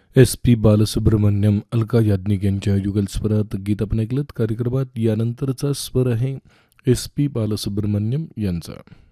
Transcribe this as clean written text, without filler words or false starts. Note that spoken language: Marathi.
एस पी बालसुब्रमण्यम, अलका याज्ञिक यांच्या युगल स्वरात गीत आपण ऐकलं. कार्यक्रमात यानंतरचा स्वर आहे एस पी बालसुब्रमण्यम यांचा.